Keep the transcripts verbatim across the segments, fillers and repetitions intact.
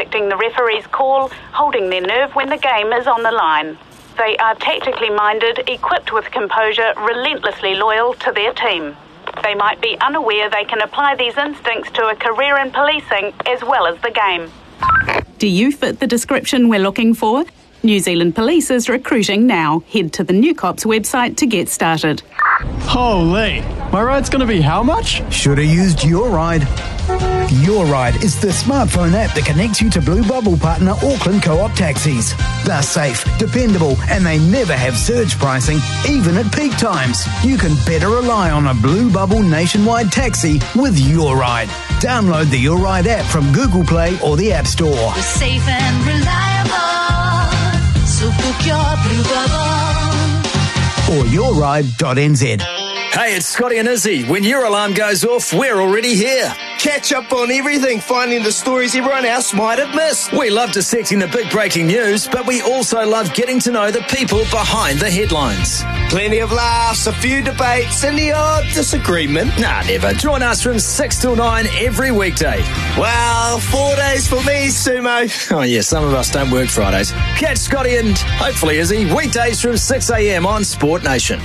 respecting the referee's call, holding their nerve when the game is on the line. They are tactically minded, equipped with composure, relentlessly loyal to their team. They might be unaware they can apply these instincts to a career in policing as well as the game. Do you fit the description we're looking for? New Zealand Police is recruiting now. Head to the New Cops website to get started. Holy, my ride's going to be how much? Should have used Your Ride. Your Ride is the smartphone app that connects you to Blue Bubble partner Auckland Co-op taxis. They're safe, dependable, and they never have surge pricing, even at peak times. You can better rely on a Blue Bubble nationwide taxi with Your Ride. Download the Your Ride app from Google Play or the App Store. We're safe and reliable, so book your Blue Bubble. Or your ride dot n z. Hey, it's Scotty and Izzy. When your alarm goes off, we're already here. Catch up on everything, finding the stories everyone else might have missed. We love dissecting the big breaking news, but we also love getting to know the people behind the headlines. Plenty of laughs, a few debates, and the odd disagreement. Nah, never. Join us from six till nine every weekday. Well, four days for me, Sumo. Oh, yeah, some of us don't work Fridays. Catch Scotty and hopefully Izzy weekdays from six a.m. on Sport Nation.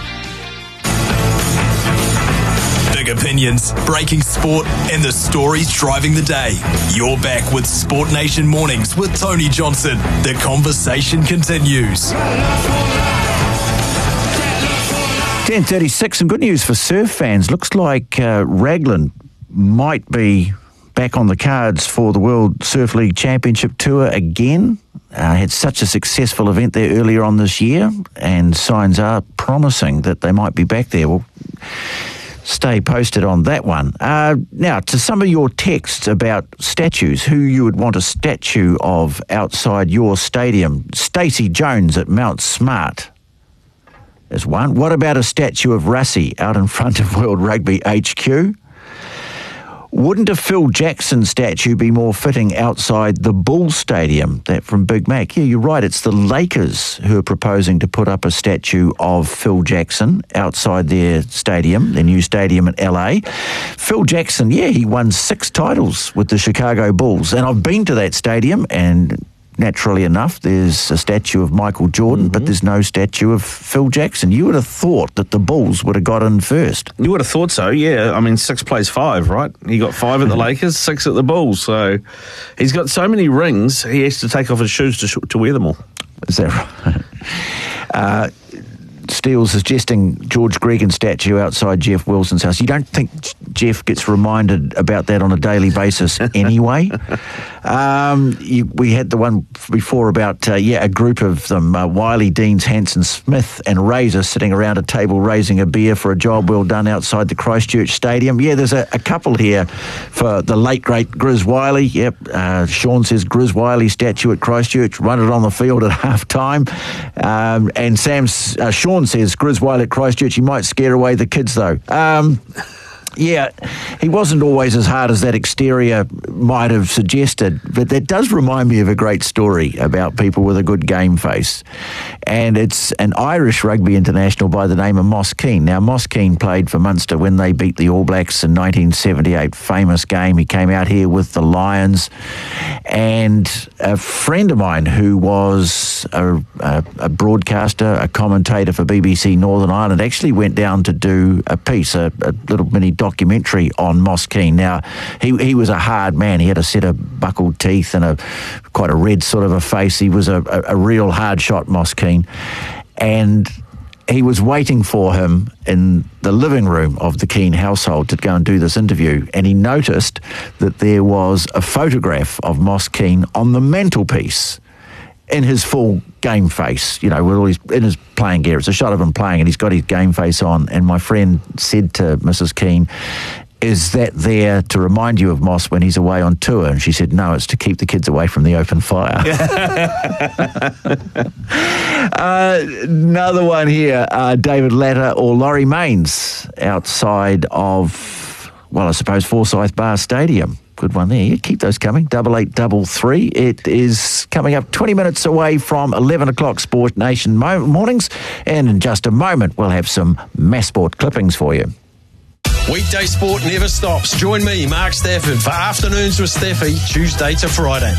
Big opinions, breaking sport, and the stories driving the day. You're back with Sport Nation Mornings with Tony Johnson. The conversation continues. ten thirty-six, some good news for surf fans. Looks like uh, Raglan might be back on the cards for the World Surf League Championship Tour again. Uh, had such a successful event there earlier on this year, and signs are promising that they might be back there. Well, stay posted on that one. Uh, now, to some of your texts about statues, who you would want a statue of outside your stadium. Stacey Jones at Mount Smart is one. What about a statue of Rassie out in front of World Rugby H Q? Wouldn't a Phil Jackson statue be more fitting outside the Bulls Stadium? That from Big Mac. Yeah, you're right. It's the Lakers who are proposing to put up a statue of Phil Jackson outside their stadium, their new stadium in L A. Phil Jackson, yeah, he won six titles with the Chicago Bulls. And I've been to that stadium, and naturally enough, there's a statue of Michael Jordan, mm-hmm. but there's no statue of Phil Jackson. You would have thought that the Bulls would have got in first. You would have thought so, yeah. I mean, six plays five, right? He got five at the Lakers, six at the Bulls. So he's got so many rings, he has to take off his shoes to, sh- to wear them all. Is that right? uh, Steele suggesting George Gregan statue outside Jeff Wilson's house. You don't think Jeff gets reminded about that on a daily basis anyway? um, you, we had the one before about, uh, yeah, a group of them, uh, Wiley, Deans, Hanson, Smith and Razor sitting around a table raising a beer for a job well done outside the Christchurch Stadium. Yeah, there's a, a couple here for the late, great Grizz Wiley. Yep, uh, Sean says Grizz Wiley statue at Christchurch, run it on the field at half-time. Um, and Sam's, uh, Sean says Grizz Wiley at Christchurch, he might scare away the kids though. Um, yeah, he wasn't always as hard as that exterior might have suggested, but that does remind me of a great story about people with a good game face. And it's an Irish rugby international by the name of Moss Keane. Now, Moss Keane played for Munster when they beat the All Blacks in nineteen seventy-eight. Famous game. He came out here with the Lions. And a friend of mine who was a, a, a broadcaster, a commentator for B B C Northern Ireland, actually went down to do a piece, a, a little mini documentary on Moss Keane. Now, he he was a hard man. He had a set of buckled teeth and a quite a red sort of a face. He was a, a, a real hard shot, Moss Keane. And he was waiting for him in the living room of the Keane household to go and do this interview, and he noticed that there was a photograph of Moss Keane on the mantelpiece in his full game face, you know, with all his, in his playing gear. It's a shot of him playing, and he's got his game face on. And my friend said to Missus Keane, "Is that there to remind you of Moss when he's away on tour?" And she said, "No, it's to keep the kids away from the open fire." uh, another one here, uh, David Latter or Laurie Mains outside of, well, I suppose Forsyth Bar Stadium. Good one there. Yeah, keep those coming. Double eight, double three. It is coming up twenty minutes away from eleven o'clock Sport Nation mo- mornings. And in just a moment, we'll have some Mass Sport clippings for you. Weekday sport never stops. Join me, Mark Stafford, for Afternoons with Staffy, Tuesday to Friday.